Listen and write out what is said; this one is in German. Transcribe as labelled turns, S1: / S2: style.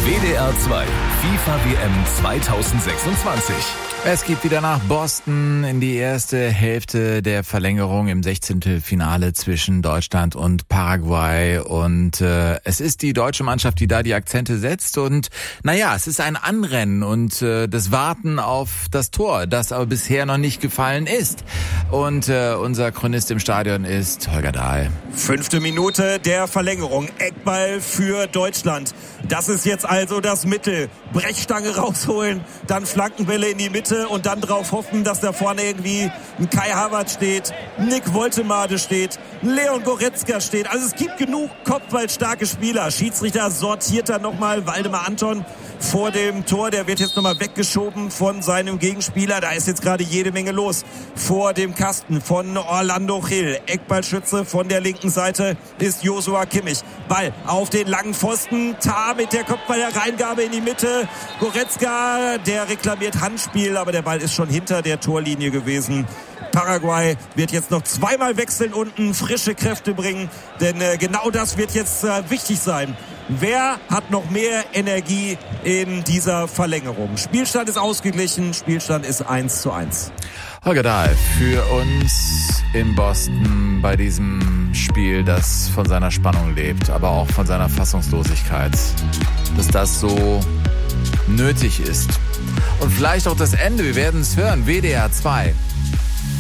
S1: WDR 2 FIFA WM 2026.
S2: Es geht wieder nach Boston in die erste Hälfte der Verlängerung im 16. Finale zwischen Deutschland und Paraguay. Und es ist die deutsche Mannschaft, die da die Akzente setzt. Und naja, es ist ein Anrennen und das Warten auf das Tor, das aber bisher noch nicht gefallen ist. Und unser Chronist im Stadion ist Holger Dahl.
S3: 5. Minute der Verlängerung. Eckball für Deutschland. Das ist jetzt also das Mittel. Brechstange rausholen, dann Flankenbälle in die Mitte und dann drauf hoffen, dass da vorne irgendwie ein Kai Havertz steht, Nick Woltemade steht, Leon Goretzka steht. Also es gibt genug kopfballstarke Spieler. Schiedsrichter sortiert dann nochmal Waldemar Anton vor dem Tor. Der wird jetzt nochmal weggeschoben von seinem Gegenspieler. Da ist jetzt gerade jede Menge los. Vor dem Kasten von Orlando Gil. Eckballschütze von der linken Seite ist Joshua Kimmich. Ball auf den langen Pfosten. Tah mit der Kopfballereingabe in die Mitte. Goretzka, der reklamiert Handspiel, aber der Ball ist schon hinter der Torlinie gewesen. Paraguay wird jetzt noch zweimal wechseln unten, frische Kräfte bringen, denn genau das wird jetzt wichtig sein. Wer hat noch mehr Energie in dieser Verlängerung? Spielstand ist ausgeglichen, Spielstand ist 1:1.
S2: Holger Dahl für uns in Boston bei diesem Spiel, das von seiner Spannung lebt, aber auch von seiner Fassungslosigkeit, dass das so nötig ist. Und vielleicht auch das Ende, wir werden es hören, WDR 2.